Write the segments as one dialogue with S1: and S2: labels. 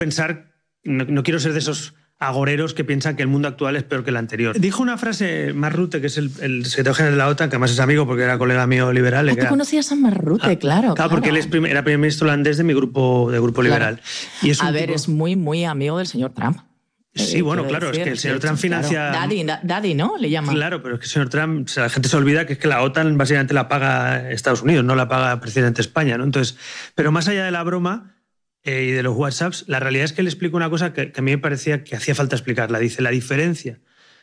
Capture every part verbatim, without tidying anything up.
S1: Pensar, no, no quiero ser de esos agoreros que piensan que el mundo actual es peor que el anterior. Dijo una frase Mark Rutte, que es el, el secretario general de la OTAN, que además es amigo porque era colega mío liberal.
S2: Ah,
S1: que
S2: tú
S1: era...
S2: conocías a Mark Rutte,
S1: ah,
S2: claro, claro.
S1: Claro, porque él es primer, era primer ministro holandés de mi grupo, de grupo
S2: claro.
S1: liberal. Y es
S2: a
S1: un
S2: ver,
S1: tipo...
S2: es muy, muy amigo del señor Trump.
S1: Sí,
S2: eh,
S1: bueno, claro,
S2: decir,
S1: es que el señor
S2: hecho,
S1: Trump financia...
S2: Claro. Daddy, da, Daddy, ¿no? Le llaman.
S1: Claro, pero es que el señor Trump, o sea, la gente se olvida que es que la OTAN básicamente la paga Estados Unidos, no la paga el presidente de España, ¿no? Entonces, pero más allá de la broma eh, y de los WhatsApps, la realidad es que él explica una cosa que, que a mí me parecía que hacía falta explicarla. Dice, la diferencia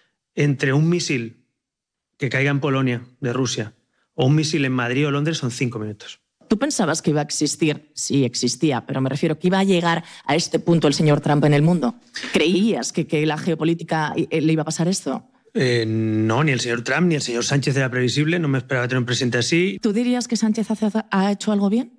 S1: entre un misil que caiga en Polonia, de Rusia, o un misil en Madrid o Londres son cinco minutos.
S2: ¿Tú pensabas que iba a existir? Sí, existía, pero me refiero que iba a llegar a este punto el señor Trump en el mundo. ¿Creías que, que la geopolítica le iba a pasar esto?
S1: Eh, no, ni el señor Trump ni el señor Sánchez era previsible, no me esperaba tener un presidente así.
S2: ¿Tú dirías que Sánchez ha hecho algo bien?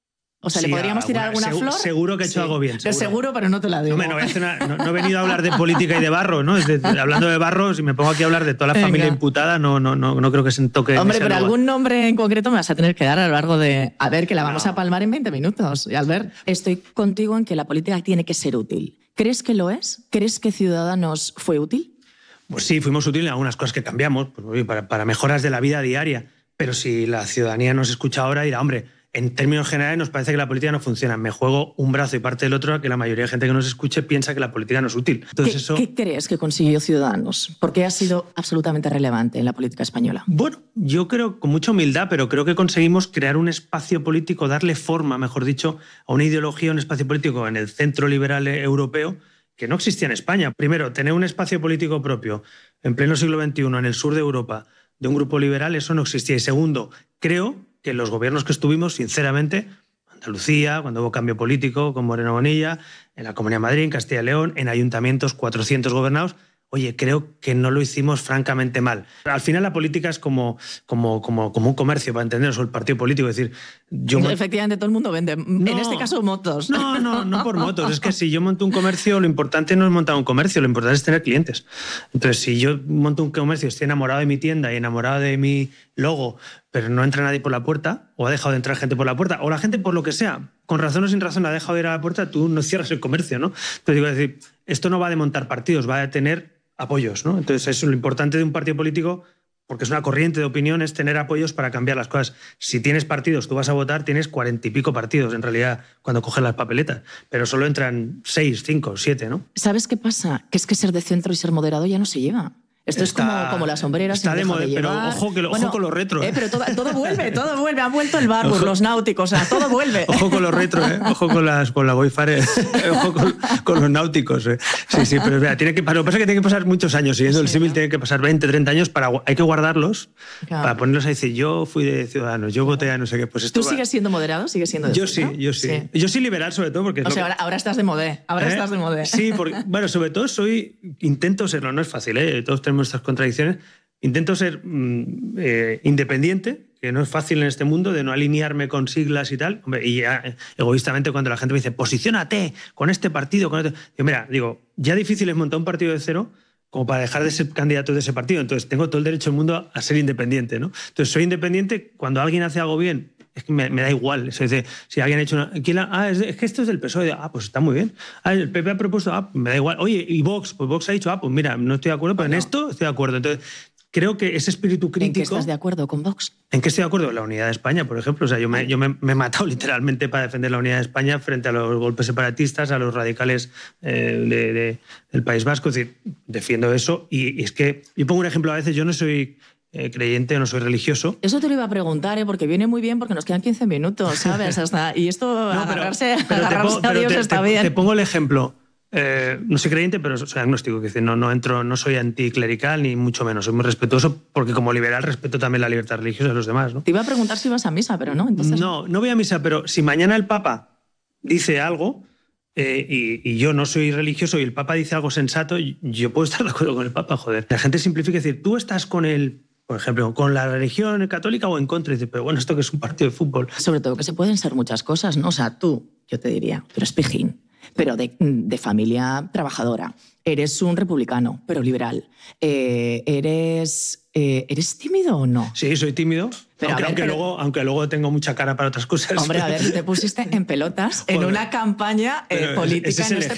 S2: O sea,
S1: sí,
S2: ¿le podríamos tirar
S1: alguna,
S2: alguna
S1: segu,
S2: flor?
S1: Seguro que ha hecho
S2: sí.
S1: algo bien.
S2: Seguro. seguro, pero no te la digo.
S1: No, no, voy a hacer una, no, no he venido a hablar de política y de barro, ¿no? Es de, hablando de barro, si me pongo aquí a hablar de toda la
S2: Venga.
S1: familia imputada, no, no, no, no creo que se toque.
S2: Hombre, pero lugar. Algún nombre en concreto me vas a tener que dar a lo largo de... A ver, que la vamos no. a palmar en veinte minutos. Y Albert, estoy contigo en que la política tiene que ser útil. ¿Crees que lo es? ¿Crees que Ciudadanos fue útil?
S1: Pues sí, fuimos útiles en algunas cosas que cambiamos, pues, para, para mejoras de la vida diaria. Pero si la ciudadanía nos escucha ahora, dirá, hombre, en términos generales nos parece que la política no funciona. Me juego un brazo y parte del otro a que la mayoría de gente que nos escuche piensa que la política no es útil. Entonces,
S2: ¿Qué,
S1: eso...
S2: ¿Qué crees que consiguió Ciudadanos? ¿Por qué ha sido absolutamente relevante en la política española?
S1: Bueno, yo creo, con mucha humildad, pero creo que conseguimos crear un espacio político, darle forma, mejor dicho, a una ideología, un espacio político en el centro liberal europeo que no existía en España. Primero, tener un espacio político propio en pleno siglo veintiuno en el sur de Europa de un grupo liberal, eso no existía. Y segundo, creo que los gobiernos que estuvimos, sinceramente, Andalucía, cuando hubo cambio político con Moreno Bonilla, en la Comunidad de Madrid, en Castilla y León, en ayuntamientos, cuatrocientos gobernados, oye, creo que no lo hicimos francamente mal. Al final la política es como, como, como, como un comercio, para entendernos, o el partido político. Es decir, yo...
S2: Efectivamente, todo el mundo vende. No, en este caso, motos.
S1: No, no, no por motos. Es que si yo monto un comercio, lo importante no es montar un comercio, lo importante es tener clientes. Entonces, si yo monto un comercio, estoy enamorado de mi tienda y enamorado de mi logo, pero no entra nadie por la puerta, o ha dejado de entrar gente por la puerta, o la gente por lo que sea, con razón o sin razón, ha dejado de ir a la puerta, tú no cierras el comercio, ¿no? Entonces, digo, es decir, esto no va de montar partidos, va de tener apoyos, ¿no? Entonces, eso es lo importante de un partido político, porque es una corriente de opinión, es tener apoyos para cambiar las cosas. Si tienes partidos, tú vas a votar, tienes cuarenta y pico partidos, en realidad, cuando coges las papeletas, pero solo entran seis, cinco, siete, ¿no?
S2: ¿Sabes qué pasa? Que es que ser de centro y ser moderado ya no se lleva. Esto está, es como, como las sombreras.
S1: Está de moda, pero ojo, que lo,
S2: bueno,
S1: ojo con los retro. ¿eh?
S2: Eh, pero todo, todo vuelve, todo vuelve. Han vuelto el Barbour, los náuticos, o sea, todo vuelve.
S1: Ojo con los retro, ¿eh? Ojo con, las, con la Wayfarer, ojo con, con los náuticos. ¿eh? Sí, sí, pero mira, tiene que, lo que pasa es que tiene que pasar muchos años. Siguiendo sí, el símil, ¿no? Tiene que pasar veinte, treinta años. Para, hay que guardarlos claro. para ponerlos a decir, yo fui de Ciudadanos, yo voté a no sé qué. Pues esto
S2: ¿Tú
S1: va...
S2: sigues siendo moderado? ¿Sigues siendo de
S1: Yo
S2: centro?
S1: sí, yo sí,
S2: sí.
S1: Yo soy liberal, sobre todo porque... Es
S2: o sea,
S1: que...
S2: ahora, ahora estás de modé. Ahora ¿Eh? estás de modé.
S1: Sí, porque, bueno, sobre todo soy... Intento serlo, no es fácil, ¿eh? Todos tenemos nuestras contradicciones. Intento ser mm, eh, independiente, que no es fácil en este mundo, de no alinearme con siglas y tal. Hombre, y ya, eh, egoístamente cuando la gente me dice, posiciónate con este partido, con este... Digo, mira, digo, ya difícil es montar un partido de cero como para dejar de ser candidato de ese partido. Entonces tengo todo el derecho del mundo a ser independiente, ¿no? Entonces soy independiente cuando alguien hace algo bien. Es que me, me da igual. Es decir, si alguien ha hecho una... ¿quién la, ah, es, de, es que esto es del P S O E. Ah, pues está muy bien. Ah, el P P ha propuesto... Ah, me da igual. Oye, ¿y Vox? Pues Vox ha dicho, ah, pues mira, no estoy de acuerdo, pero bueno, en esto estoy de acuerdo. Entonces... Creo que ese espíritu crítico...
S2: ¿En qué estás de acuerdo con Vox?
S1: ¿En qué estoy de acuerdo? En la unidad de España, por ejemplo. O sea, yo me, yo me, me he matado literalmente para defender la unidad de España frente a los golpes separatistas, a los radicales eh, de, de, del País Vasco. Es decir, defiendo eso. Y, y es que, yo pongo un ejemplo a veces, yo no soy... Eh, creyente, no soy religioso.
S2: Eso te lo iba a preguntar, ¿eh? Porque viene muy bien porque nos quedan quince minutos, ¿sabes? Hasta, y esto, no, pero, agarrarse, pero agarrarse pongo, a Dios te, está
S1: te,
S2: bien.
S1: Te pongo el ejemplo. Eh, no soy creyente, pero soy agnóstico. Que no, no, entro, no soy anticlerical, ni mucho menos. Soy muy respetuoso porque como liberal respeto también la libertad religiosa de los demás, ¿no?
S2: Te iba a preguntar si ibas a misa, pero no. Entonces...
S1: No, no voy a misa, pero si mañana el Papa dice algo... Eh, y, y yo no soy religioso y el Papa dice algo sensato, yo puedo estar de acuerdo con el Papa, joder. La gente simplifica y decir, tú estás con el... Por ejemplo, con la religión católica o en contra. Y dice, pero bueno, esto que es un partido de fútbol.
S2: Sobre todo que se pueden ser muchas cosas, ¿no? O sea, tú, yo te diría, tú eres pijín, pero de, de familia trabajadora. Eres un republicano, pero liberal. Eh, eres, eh, ¿Eres tímido o no?
S1: Sí, soy tímido.
S2: Pero
S1: aunque,
S2: ver,
S1: aunque,
S2: pero...
S1: luego, aunque luego tengo mucha cara para otras cosas.
S2: Hombre, a ver, te pusiste en pelotas en una campaña eh, política
S1: ese es
S2: en
S1: el
S2: este